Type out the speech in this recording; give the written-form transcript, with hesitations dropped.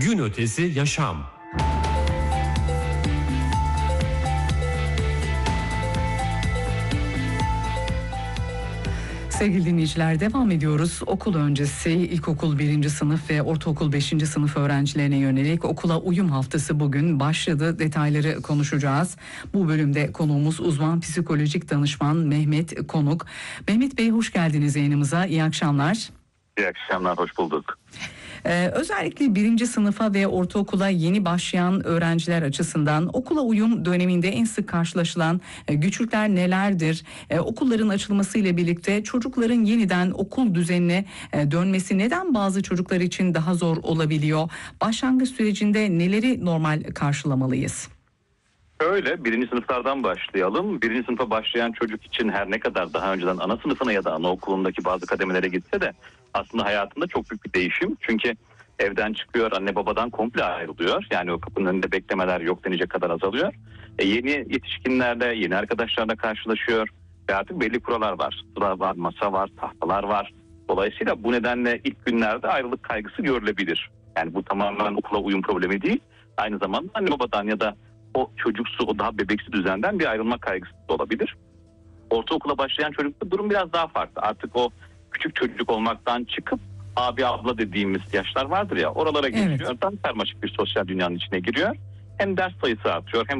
Gün ötesi yaşam. Sevgili dinleyiciler, devam ediyoruz. Okul öncesi ilkokul 1. sınıf ve ortaokul 5. sınıf öğrencilerine yönelik okula uyum haftası bugün başladı. Detayları konuşacağız. Bu bölümde konuğumuz uzman psikolojik danışman Mehmet Konuk. Mehmet Bey, hoş geldiniz yayınımıza. İyi akşamlar. İyi akşamlar, hoş bulduk. Özellikle 1. sınıfa ve ortaokula yeni başlayan öğrenciler açısından okula uyum döneminde en sık karşılaşılan güçlükler nelerdir? Okulların açılmasıyla birlikte çocukların yeniden okul düzenine dönmesi neden bazı çocuklar için daha zor olabiliyor? Başlangıç sürecinde neleri normal karşılamalıyız? Öyle, 1. sınıflardan başlayalım. 1. sınıfa başlayan çocuk için her ne kadar daha önceden ana sınıfına ya da anaokulundaki bazı kademelere gitse de aslında hayatında çok büyük bir değişim. Çünkü evden çıkıyor, anne babadan komple ayrılıyor. Yani o kapının önünde beklemeler yok denecek kadar azalıyor. Yeni yetişkinlerle, yeni arkadaşlarla karşılaşıyor. Ve artık belli kurallar var. Sıra var, masa var, tahtalar var. Dolayısıyla bu nedenle ilk günlerde ayrılık kaygısı görülebilir. Yani bu tamamen okula uyum problemi değil. Aynı zamanda anne babadan ya da o çocuksu, o daha bebeksi düzenden bir ayrılma kaygısı da olabilir. Ortaokula başlayan çocukta durum biraz daha farklı. Artık o küçük çocuk olmaktan çıkıp abi abla dediğimiz yaşlar vardır ya, oralara geçiyor. Evet. Daha karmaşık bir sosyal dünyanın içine giriyor. Hem ders sayısı artıyor, hem